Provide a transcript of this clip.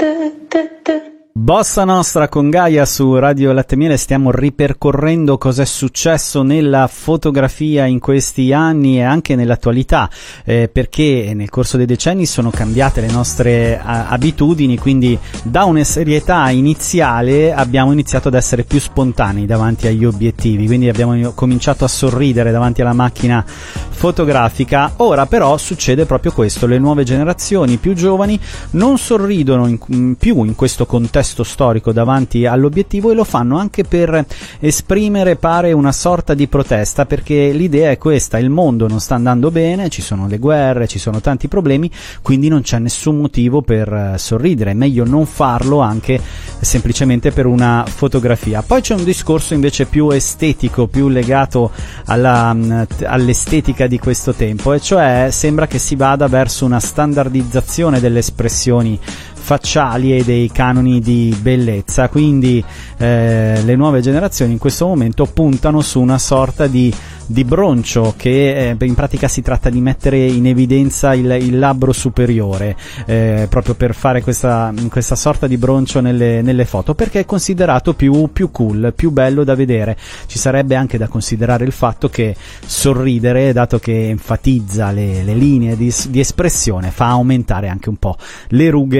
Bossa Nostra con Gaia su Radio Latte Miele. Stiamo ripercorrendo cosa è successo nella fotografia in questi anni e anche nell'attualità, perché nel corso dei decenni sono cambiate le nostre abitudini, quindi da una serietà iniziale abbiamo iniziato ad essere più spontanei davanti agli obiettivi, quindi abbiamo cominciato a sorridere davanti alla macchina fotografica. Ora però succede proprio questo: le nuove generazioni più giovani non sorridono più in questo contesto storico davanti all'obiettivo, e lo fanno anche per esprimere, pare, una sorta di protesta, perché l'idea è questa: il mondo non sta andando bene, ci sono le guerre, ci sono tanti problemi, quindi non c'è nessun motivo per sorridere, è meglio non farlo anche semplicemente per una fotografia. Poi c'è un discorso invece più estetico, più legato all'estetica di questo tempo, e cioè sembra che si vada verso una standardizzazione delle espressioni facciali e dei canoni di bellezza, quindi le nuove generazioni in questo momento puntano su una sorta di broncio, che in pratica si tratta di mettere in evidenza il labbro superiore, proprio per fare questa sorta di broncio nelle foto, perché è considerato più cool, più bello da vedere. Ci sarebbe anche da considerare il fatto che sorridere, dato che enfatizza le linee di espressione, fa aumentare anche un po' le rughe